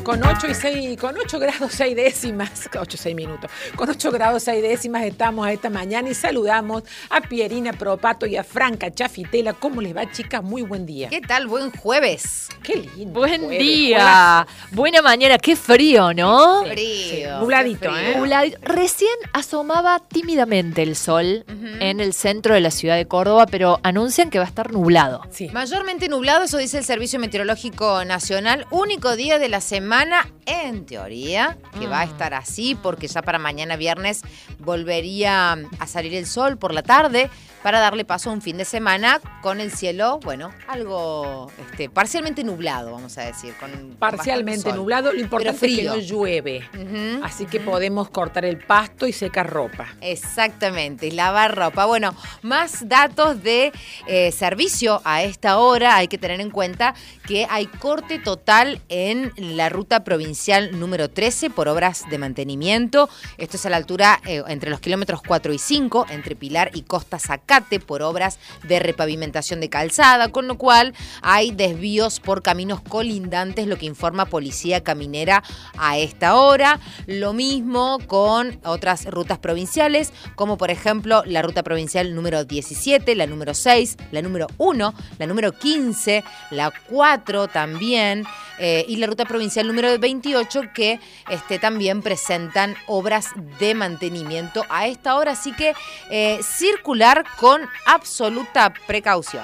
Con 8 grados 6 décimas, 6 minutos, con 8 grados 6 décimas estamos a esta mañana y saludamos a Pierina Propato y a Franca Chafitela. ¿Cómo les va, chicas? Muy buen día. ¿Qué tal? Buen jueves. Qué lindo. Buen jueves, día. Juegazo. Buena mañana. Qué frío, ¿no? Frío. Sí, nubladito, Qué frío. Nubladito. Recién asomaba tímidamente el sol en el centro de la ciudad de Córdoba, pero anuncian que va a estar nublado. Sí. Mayormente nublado, eso dice el Servicio Meteorológico Nacional. Único día de la semana, en teoría, que va a estar así, porque ya para mañana viernes volvería a salir el sol por la tarde para darle paso a un fin de semana con el cielo, bueno, algo parcialmente nublado, vamos a decir. Con Parcialmente bastante sol. nublado, lo importante Pero es que frío. no llueve. Ujú, Así que podemos cortar el pasto y secar ropa. Exactamente, y lavar ropa. Bueno, más datos de servicio a esta hora. Hay que tener en cuenta que hay corte total en la ruta provincial número 13 por obras de mantenimiento. Esto es a la altura entre los kilómetros 4 y 5, entre Pilar y Costa Zacate, por obras de repavimentación de calzada, con lo cual hay desvíos por caminos colindantes, lo que informa Policía Caminera a esta hora. Lo mismo con otras rutas provinciales, como por ejemplo la ruta provincial número 17, la número 6, la número 1, la número 15, la 4 también, y la ruta provincial número 28, que también presentan obras de mantenimiento a esta hora, así que circular con absoluta precaución.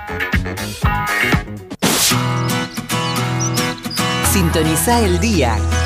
Sintoniza el día